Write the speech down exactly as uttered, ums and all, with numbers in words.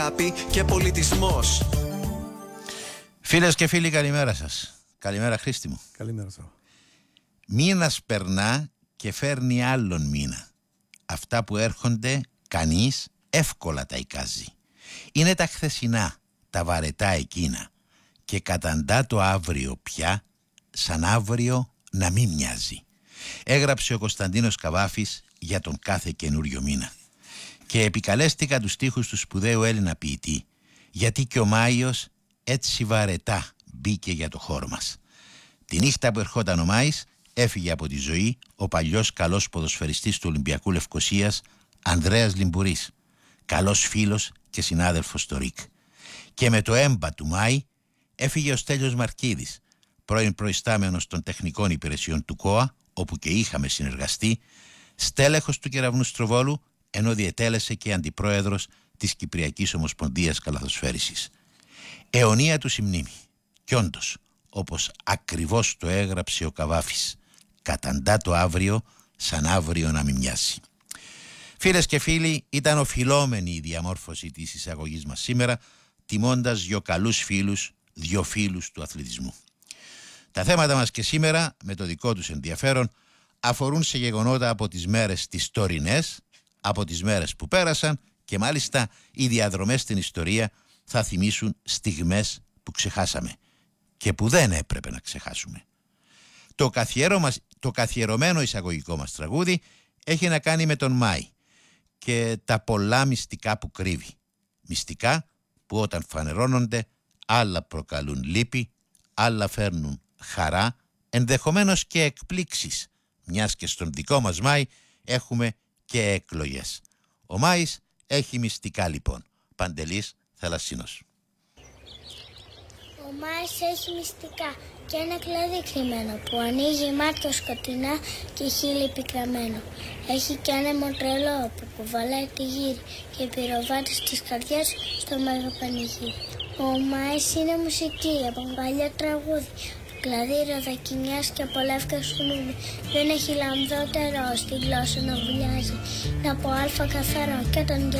Και πολιτισμός. Φίλες και φίλοι, καλημέρα σας. Καλημέρα, Χρήστη μου. Καλημέρα σας. Μήνας περνά και φέρνει άλλον μήνα. Αυτά που έρχονται κανείς εύκολα τα εικάζει. Είναι τα χθεσινά, τα βαρετά εκείνα, και καταντά το αύριο πια σαν αύριο να μην μοιάζει. Έγραψε ο Κωνσταντίνος Καβάφης για τον κάθε καινούριο μήνα. Και επικαλέστηκα τους στίχους του σπουδαίου Έλληνα ποιητή, γιατί και ο Μάιος έτσι βαρετά μπήκε για το χώρο μας. Τη νύχτα που ερχόταν ο Μάης, έφυγε από τη ζωή ο παλιός καλός ποδοσφαιριστής του Ολυμπιακού Λευκωσίας, Ανδρέας Λιμπουρής, καλός φίλος και συνάδελφος στο ΡΙΚ. Και με το έμπα του Μάη έφυγε ο Στέλιος Μαρκίδης, πρώην προϊστάμενος των τεχνικών υπηρεσιών του ΚΟΑ, όπου και είχαμε συνεργαστεί, στέλεχος του Κεραυνού Στροβόλου, ενώ διετέλεσε και αντιπρόεδρος της Κυπριακής Ομοσπονδίας Καλαθοσφαίρισης. Αιωνία του συμνήμη. Κι όντως, όπως ακριβώς το έγραψε ο Καβάφης, καταντά το αύριο σαν αύριο να μην μοιάσει. Φίλες και φίλοι, ήταν οφειλόμενη η διαμόρφωση της εισαγωγής μας σήμερα, τιμώντας δυο καλούς φίλους, δυο φίλους του αθλητισμού. Τα θέματα μας και σήμερα, με το δικό τους ενδιαφέρον, αφορούν σε γεγονότα από τις μέρες τις τωρινές, από τις μέρες που πέρασαν, και μάλιστα οι διαδρομές στην ιστορία θα θυμίσουν στιγμές που ξεχάσαμε και που δεν έπρεπε να ξεχάσουμε. Το, καθιέρωμα, το καθιερωμένο εισαγωγικό μας τραγούδι έχει να κάνει με τον Μάη και τα πολλά μυστικά που κρύβει. Μυστικά που όταν φανερώνονται άλλα προκαλούν λύπη, άλλα φέρνουν χαρά, ενδεχομένως και εκπλήξεις, μιας και στον δικό μας Μάη έχουμε και εκλογές. Ο Μάης έχει μυστικά λοιπόν. Παντελής Θαλασσίνος. Ο Μάης έχει μυστικά και ένα κλαδί κρυμμένο που ανοίγει μάτια σκοτεινά και χείλη πικραμένο. Έχει και ένα μοντρελό που κουβαλάει τη γύρι και πυροβάτη στις καρδιές στο μέγα πανηγύρι. Ο Μάης είναι μουσική από παλιά τραγούδι, κλαδί ροδακινιάς και από λεύκα σουνούμι. Δεν έχει λαμδότερο στη γλώσσα να βουλιάζει. Είναι από αλφα καθαρό και όταν